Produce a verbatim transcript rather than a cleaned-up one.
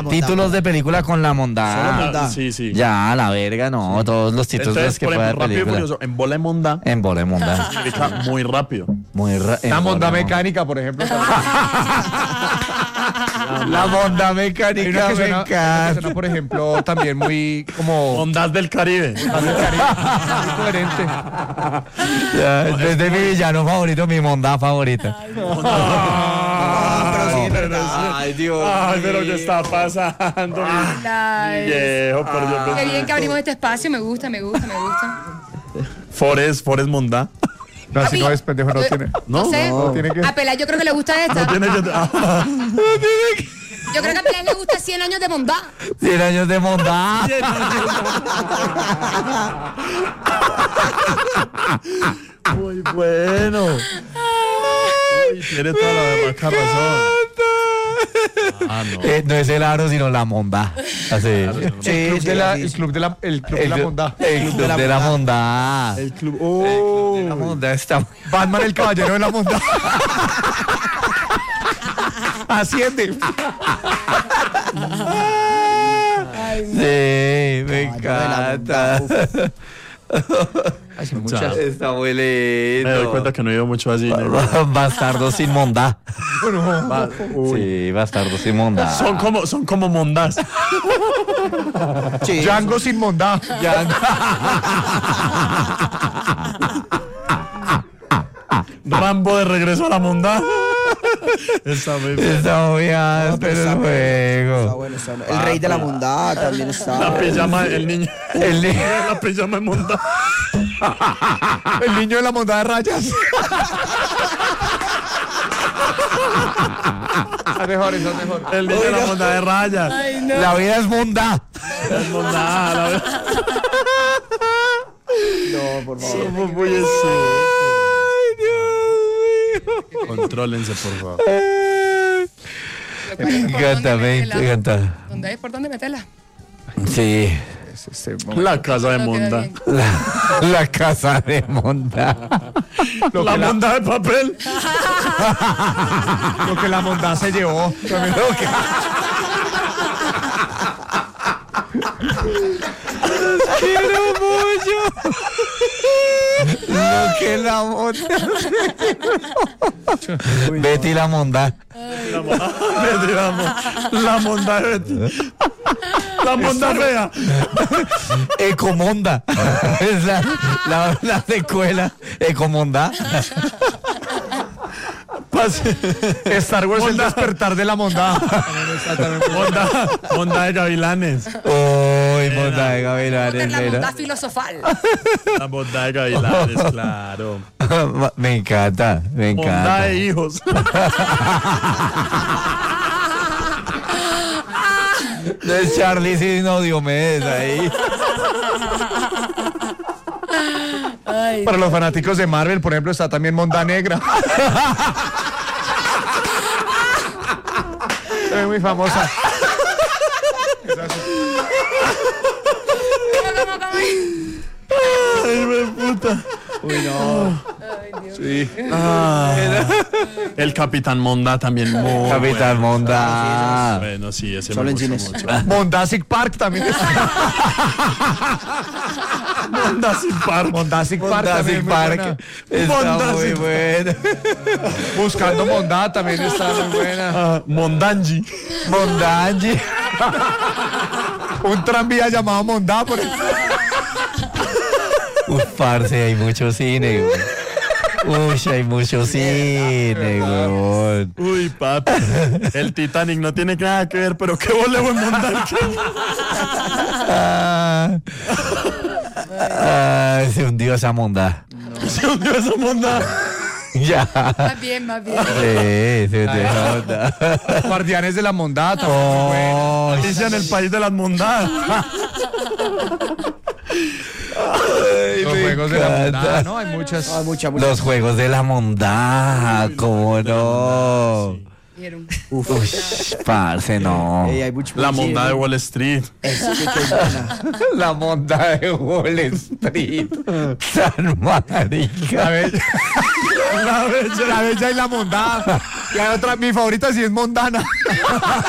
Títulos de película con la mondá. Mondá. Sí, sí. Ya, la verga, no. Sí. Todos los títulos Entonces, que por pueda ejemplo, Rápido y película. Furioso, en bola de mondá. En bola de mondá. Significa muy rápido. Muy ra La monda mecánica, por ejemplo. La monda Hay una mecánica que me suena, una que encanta. suena, por ejemplo, también muy como... Ondas del Caribe. muy coherente. Ya, es de mi villano favorito, mi mondá favorita. Ah, pero sí, es pero verdad. sí. Ay, Dios. Ay, pero ¿qué está pasando? Ay, Viejo, por Dios qué bien bendito. que abrimos este espacio, me gusta, me gusta, me gusta. Forest, Forest Mondá. No, si no es pendejo, no Eh, tiene. No, sé. No tiene que... A Pelá yo creo que le gusta esta. Tiene que. Ah, Yo creo que a Pelá le gusta cien años de bondad. cien años de mondá. muy bueno. Uy, tiene toda la demás razón. Ah, no. Eh, no es el aro, sino la mondá. Así. el, club sí, de la, sí, el sí. club de la, el club de El, la clu- mondá. el club de la mondá. El club. Oh. La mondá está. Batman, el caballero de la mondá. Asciende. Sí, me encanta. Ay, son muchas. Está muy Me doy lindo. cuenta que no he ido mucho así. ¿no? Bastardo sin mondá. Va- uy. Sí, bastardo sin mondá. Son como, son como mondás. Sí, Django sin mondá. Rambo de regreso a la mondá. Está muy bien. Está muy áspero el está juego. bueno, está bueno. El rey de la mondá también está. La pijama, el niño. El niño. La pijama de mondá. El niño de la mondá de rayas. Es mejor, eso es mejor. El niño de la mondá de rayas. Ay, no. La vida es mondá. El mondá. La... No, por favor. Somos muy así. Ay, Dios mío. Contrólense, por favor. Me encanta, me encanta. ¿Dónde es por dónde meterla? Sí. Este, La casa de No queda mondá. bien. La, la casa de mondá. La mondá de papel. lo que la mondá se llevó. También lo que- Quiero mucho. Lo que la mondá. Betty la mondá. La mondá. Betty, la mo- La mondá de Betty. La mondá fea. Ecomonda. Es la, la, la secuela. Ecomonda. Star Wars, el despertar de la mondá. Mondá. Mondá de gavilanes. Uy, mondá de gavilanes. La bondad mira. filosofal. La mondá de gavilanes, claro. Me encanta, me Mondá encanta. de hijos. No es Charlie, sino Diomedes ahí. Ay, Para los fanáticos de Marvel, por ejemplo, está también Mondá Negra. Es muy famosa. Ay, me puta. Uy, no. Sí. El Capitán Mondá también. Muy Capitán Mondá. Bueno. Bueno, sí, ese Solo me en gusta cines. mucho. Mondasic Park también está. Mondá sin par. Mondasic Park también Mondasic es muy Park. buena. Está Mondasic muy bueno. Buscando Mondá también está muy buena. Ah, Mondanji. Mondanji. Un tranvía llamado Mondá, por ejemplo. Uf, parce, hay mucho cine, güey. Uy, hay mucho cine, güey. Uy, papi. El Titanic no tiene nada que ver, pero qué voleo en Mondanji. Ah, ah, se hundió esa mondá. Se hundió esa Mondá. Ya. más bien, más bien. Sí, se hundió esa mondá. Guardianes de la Mondá también es muy buena. Oh, Alicia en el país de las mondadas. ay, Los me juegos de la Mondá, encanta. ¿no? Hay muchas. Ah, mucha, mucha. Los juegos de la mondá, cómo no. Vieron. Uy, parce, no. Ey, hay mucho- La sí, mondá de ¿no? Wall Street. Esa sí que es buena. La mondá de Wall Street. Tan marica. La bella, la bella, la bella y la Mondá. Y hay otra, mi favorita sí es Mondana.